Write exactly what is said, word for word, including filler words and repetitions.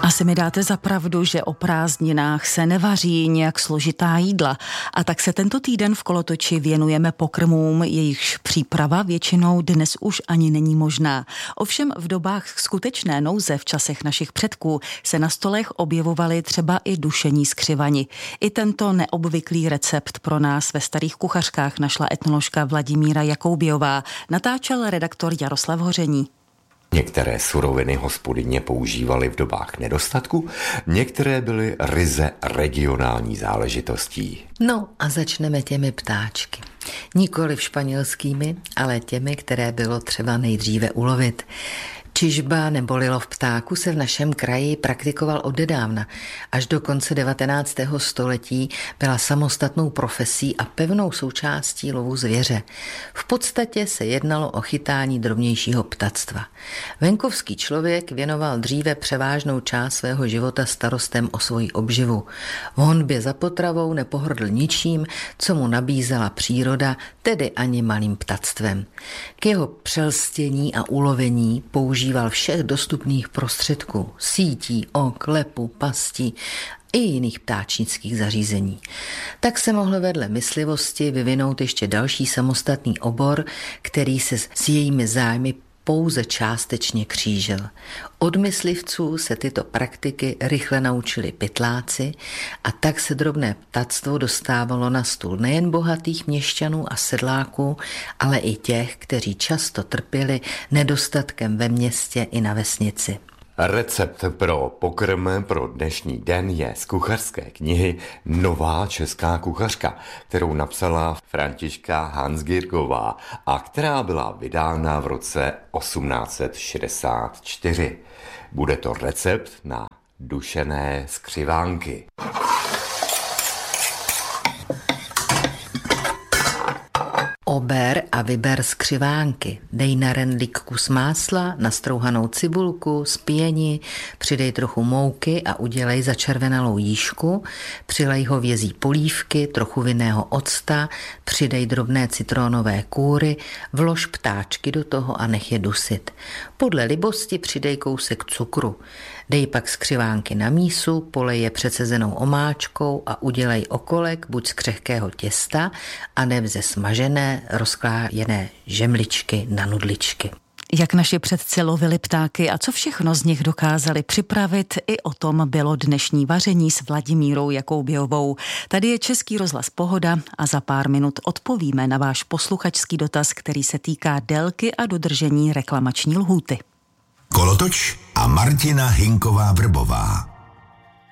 Asi mi dáte za pravdu, že o prázdninách se nevaří nějak složitá jídla. A tak se tento týden v Kolotoči věnujeme pokrmům, jejichž příprava většinou dnes už ani není možná. Ovšem v dobách skutečné nouze v časech našich předků se na stolech objevovaly třeba i dušení skřivani. I tento neobvyklý recept pro nás ve Starých kuchařkách našla etnoložka Vladimíra Jakoubiová. Natáčel redaktor Jaroslav Hoření. Některé suroviny hospodyně používaly v dobách nedostatku, některé byly ryze regionální záležitostí. No a začneme těmi ptáčky. Nikoliv španělskými, ale těmi, které bylo třeba nejdříve ulovit. Čižba neboli lov ptáku se v našem kraji praktikoval odedávna. Až do konce devatenáctého století byla samostatnou profesí a pevnou součástí lovu zvěře. V podstatě se jednalo o chytání drobnějšího ptactva. Venkovský člověk věnoval dříve převážnou část svého života starostem o svoji obživu. V honbě za potravou nepohrdl ničím, co mu nabízela příroda, tedy ani malým ptactvem. K jeho přelstění a ulovení používal Užíval všech dostupných prostředků, sítí, ok, lepu, pastí i jiných ptáčnických zařízení. Tak se mohl vedle myslivosti vyvinout ještě další samostatný obor, který se s jejími zájmy pouze částečně křížil. Od myslivců se tyto praktiky rychle naučili pytláci a tak se drobné ptactvo dostávalo na stůl nejen bohatých měšťanů a sedláků, ale i těch, kteří často trpěli nedostatkem ve městě i na vesnici. Recept pro pokrm pro dnešní den je z kuchařské knihy Nová česká kuchařka, kterou napsala Františka Hansgirgová a která byla vydána v roce osmnáct set šedesát čtyři. Bude to recept na dušené skřivánky. Ober a vyber skřivánky. Dej na rendlík kus másla, nastrouhanou cibulku, spěni, přidej trochu mouky a udělej začervenalou jížku, přilej hovězí polívky, trochu vinného octa, přidej drobné citronové kůry, vlož ptáčky do toho a nech je dusit. Podle libosti přidej kousek cukru. Dej pak skřivánky na mísu, polej je přecezenou omáčkou a udělej okolek buď z křehkého těsta, aneb ze smažené, rozklájené žemličky na nudličky. Jak naši předci lovili ptáky a co všechno z nich dokázali připravit, i o tom bylo dnešní vaření s Vladimírou Jakoubiovou. Tady je Český rozhlas Pohoda a za pár minut odpovíme na váš posluchačský dotaz, který se týká délky a dodržení reklamační lhůty. Kolotoč a Martina Hinková Vrbová.